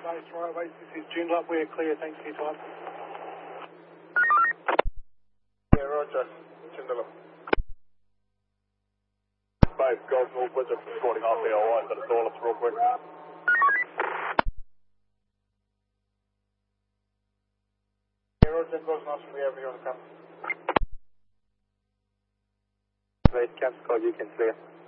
Base right base, this is Joondalup, we're clear, thanks for your time. Yeah, roger, Joondalup. Base, Gold North Wizard, squatting off the LY, got a Dollars real quick. Yeah, roger, Gold North, we have you on the camera. Base, Cap Scott, you can clear.